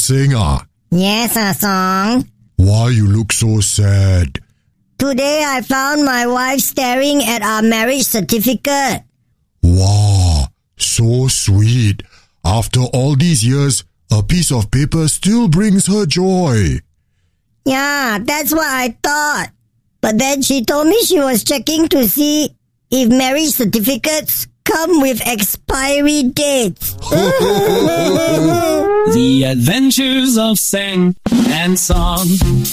singer. Yes, Song. Why you look so sad? Today I found my wife staring at our marriage certificate. Wow, so sweet. After all these years, a piece of paper still brings her joy. Yeah, that's what I thought. But then she told me she was checking to see if marriage certificates come with expiry dates. The Adventures of Sang and Song.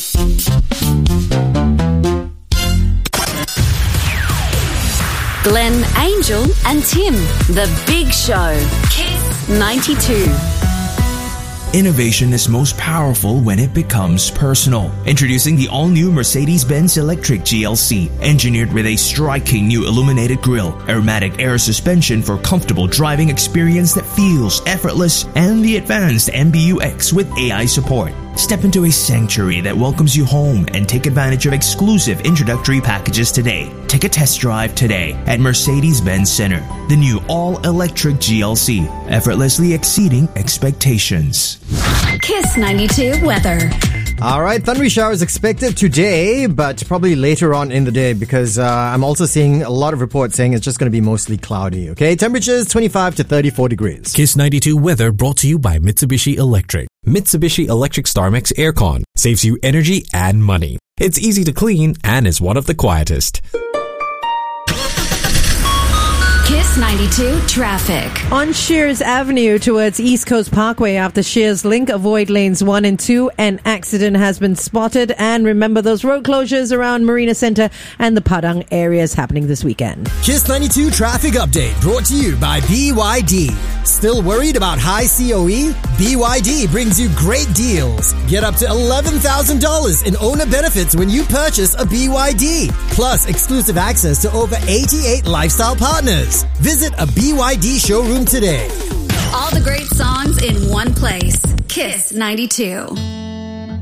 Glenn, Angel and Tim, The Big Show. Kiss 92. Innovation is most powerful when it becomes personal. Introducing the all-new Mercedes-Benz Electric GLC, engineered with a striking new illuminated grille, aromatic air suspension for comfortable driving experience that feels effortless, and the advanced MBUX with AI support. Step into a sanctuary that welcomes you home and take advantage of exclusive introductory packages today. Take a test drive today at Mercedes-Benz Center. The new all-electric GLC, effortlessly exceeding expectations. Kiss 92 weather. All right, thundery showers expected today, but probably later on in the day because I'm also seeing a lot of reports saying it's just going to be mostly cloudy, okay? Temperatures 25 to 34 degrees. Kiss 92 weather brought to you by Mitsubishi Electric. Mitsubishi Electric StarMix Aircon saves you energy and money. It's easy to clean and is one of the quietest. Kiss 92 traffic. On Shears Avenue towards East Coast Parkway after Shears Link, avoid lanes 1 and 2. An accident has been spotted. And remember those road closures around Marina Centre and the Padang areas happening this weekend. Kiss 92 traffic update brought to you by BYD. Still worried about high COE? BYD brings you great deals. Get up to $11,000 in owner benefits when you purchase a BYD. Plus exclusive access to over 88 lifestyle partners. Visit a BYD showroom today. All the great songs in one place. Kiss 92.